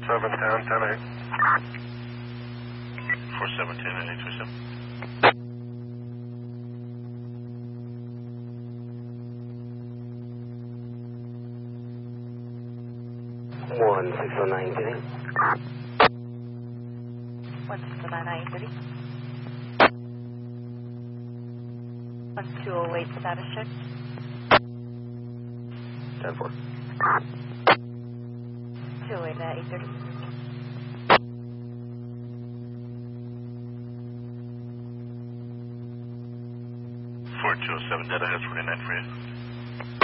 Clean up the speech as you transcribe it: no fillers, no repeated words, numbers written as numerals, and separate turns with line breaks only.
710, 10-8.
4710 and 827.
One 609, Jenny.
1609, 1208 status check.
10-4.
208 830.
Ford 207 dead ahead 49 for you.